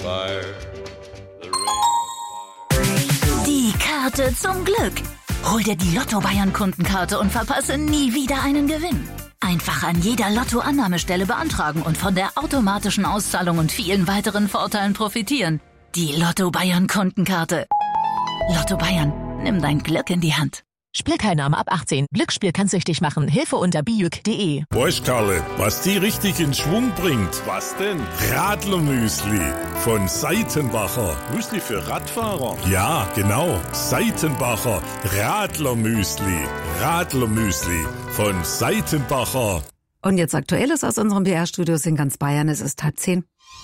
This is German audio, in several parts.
Die Karte zum Glück. Hol dir die Lotto Bayern Kundenkarte und verpasse nie wieder einen Gewinn. Einfach an jeder Lotto-Annahmestelle beantragen und von der automatischen Auszahlung und vielen weiteren Vorteilen profitieren. Die Lotto Bayern Kundenkarte. Lotto Bayern, nimm dein Glück in die Hand. Spielteilnahme ab 18. Glücksspiel kann süchtig machen. Hilfe unter bijuk.de. Weißt Karle, was die richtig in Schwung bringt? Was denn? Radlermüsli von Seitenbacher. Müsli für Radfahrer? Ja, genau. Seitenbacher Radlermüsli. Radlermüsli von Seitenbacher. Und jetzt Aktuelles aus unserem BR-Studios in ganz Bayern. Es ist 9:30.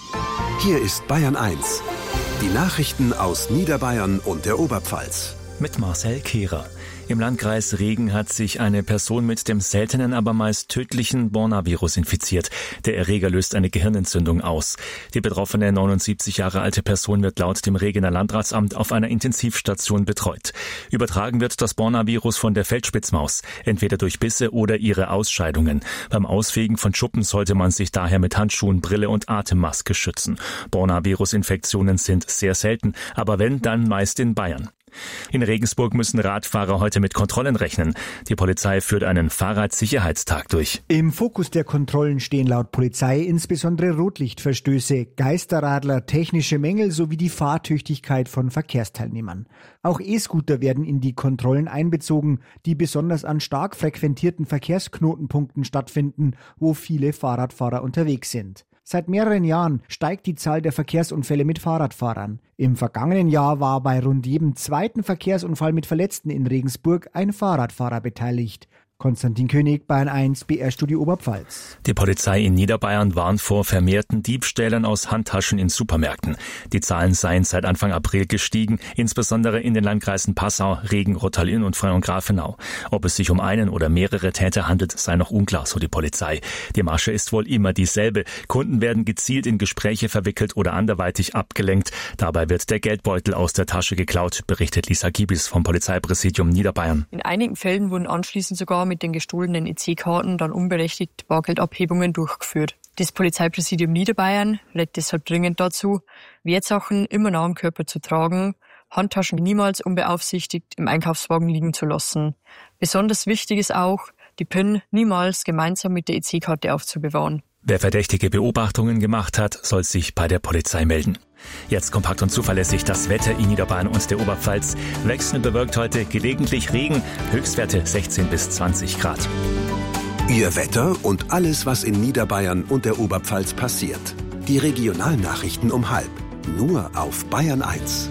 Hier ist Bayern 1. Die Nachrichten aus Niederbayern und der Oberpfalz. Mit Marcel Kehrer. Im Landkreis Regen hat sich eine Person mit dem seltenen, aber meist tödlichen Borna-Virus infiziert. Der Erreger löst eine Gehirnentzündung aus. Die betroffene 79 Jahre alte Person wird laut dem Regener Landratsamt auf einer Intensivstation betreut. Übertragen wird das Borna-Virus von der Feldspitzmaus, entweder durch Bisse oder ihre Ausscheidungen. Beim Ausfegen von Schuppen sollte man sich daher mit Handschuhen, Brille und Atemmaske schützen. Borna-Virus-Infektionen sind sehr selten, aber wenn, dann meist in Bayern. In Regensburg müssen Radfahrer heute mit Kontrollen rechnen. Die Polizei führt einen Fahrradsicherheitstag durch. Im Fokus der Kontrollen stehen laut Polizei insbesondere Rotlichtverstöße, Geisterradler, technische Mängel sowie die Fahrtüchtigkeit von Verkehrsteilnehmern. Auch E-Scooter werden in die Kontrollen einbezogen, die besonders an stark frequentierten Verkehrsknotenpunkten stattfinden, wo viele Fahrradfahrer unterwegs sind. Seit mehreren Jahren steigt die Zahl der Verkehrsunfälle mit Fahrradfahrern. Im vergangenen Jahr war bei rund jedem zweiten Verkehrsunfall mit Verletzten in Regensburg ein Fahrradfahrer beteiligt. Konstantin König, Bayern 1, BR-Studio Oberpfalz. Die Polizei in Niederbayern warnt vor vermehrten Diebstählen aus Handtaschen in Supermärkten. Die Zahlen seien seit Anfang April gestiegen, insbesondere in den Landkreisen Passau, Regen, Rottal-Inn und Frauengrafenau. Ob es sich um einen oder mehrere Täter handelt, sei noch unklar, so die Polizei. Die Masche ist wohl immer dieselbe. Kunden werden gezielt in Gespräche verwickelt oder anderweitig abgelenkt. Dabei wird der Geldbeutel aus der Tasche geklaut, berichtet Lisa Giebis vom Polizeipräsidium Niederbayern. In einigen Fällen wurden anschließend sogar mit den gestohlenen EC-Karten dann unberechtigt Bargeldabhebungen durchgeführt. Das Polizeipräsidium Niederbayern lädt deshalb dringend dazu, Wertsachen immer nah am Körper zu tragen, Handtaschen niemals unbeaufsichtigt im Einkaufswagen liegen zu lassen. Besonders wichtig ist auch, die PIN niemals gemeinsam mit der EC-Karte aufzubewahren. Wer verdächtige Beobachtungen gemacht hat, soll sich bei der Polizei melden. Jetzt kompakt und zuverlässig das Wetter in Niederbayern und der Oberpfalz. Wechselnd bewölkt heute, gelegentlich Regen, Höchstwerte 16 bis 20 Grad. Ihr Wetter und alles, was in Niederbayern und der Oberpfalz passiert. Die Regionalnachrichten um 12:30. Nur auf Bayern 1.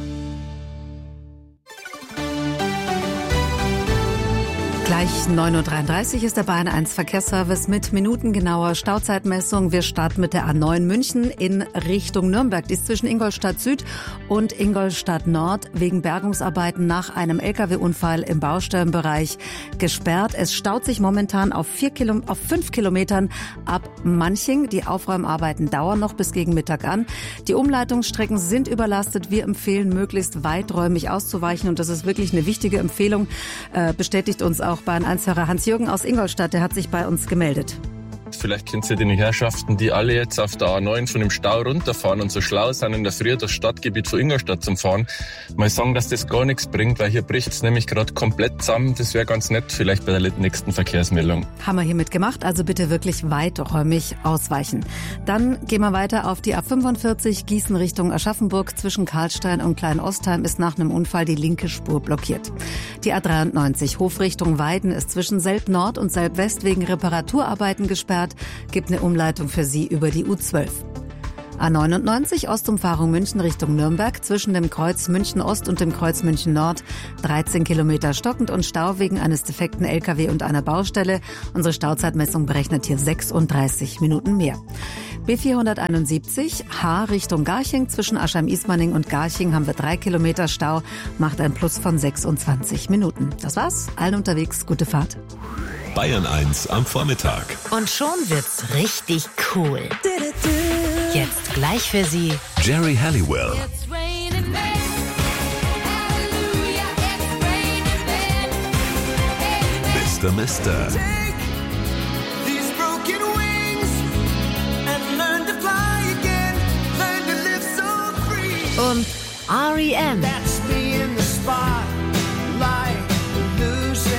Gleich 9:33 Uhr ist der Bayern 1 Verkehrsservice mit minutengenauer Stauzeitmessung. Wir starten mit der A9 München in Richtung Nürnberg. Die ist zwischen Ingolstadt Süd und Ingolstadt Nord wegen Bergungsarbeiten nach einem Lkw-Unfall im Baustellenbereich gesperrt. Es staut sich momentan auf 5 Kilometern ab Manching. Die Aufräumarbeiten dauern noch bis gegen Mittag an. Die Umleitungsstrecken sind überlastet. Wir empfehlen, möglichst weiträumig auszuweichen. Und das ist wirklich eine wichtige Empfehlung, bestätigt uns auch Bayern 1-Hörer Hans-Jürgen aus Ingolstadt, der hat sich bei uns gemeldet. Vielleicht kennt ihr die Herrschaften, die alle jetzt auf der A9 von dem Stau runterfahren und so schlau sind, in der Früh das Stadtgebiet von Ingolstadt zu fahren. Mal sagen, dass das gar nichts bringt, weil hier bricht es nämlich gerade komplett zusammen. Das wäre ganz nett, vielleicht bei der nächsten Verkehrsmeldung. Haben wir hiermit gemacht, also bitte wirklich weiträumig ausweichen. Dann gehen wir weiter auf die A45 Gießen Richtung Aschaffenburg. Zwischen Karlstein und Kleinostheim ist nach einem Unfall die linke Spur blockiert. Die A93 Hof Richtung Weiden ist zwischen Selb Nord und Selb West wegen Reparaturarbeiten gesperrt. Gibt eine Umleitung für Sie über die U12. A99 Ostumfahrung München Richtung Nürnberg zwischen dem Kreuz München Ost und dem Kreuz München Nord 13 Kilometer stockend und Stau wegen eines defekten LKW und einer Baustelle. Unsere Stauzeitmessung berechnet hier 36 Minuten mehr. B471 H Richtung Garching zwischen Aschheim-Ismaning und Garching haben wir 3 Kilometer Stau, macht ein Plus von 26 Minuten. Das war's, allen unterwegs, gute Fahrt. Bayern 1 am Vormittag. Und schon wird's richtig cool. Jetzt gleich für Sie Jerry Halliwell. Mr. und R.E.M.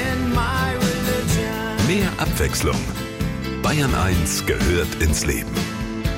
Mehr Abwechslung. Bayern 1 gehört ins Leben.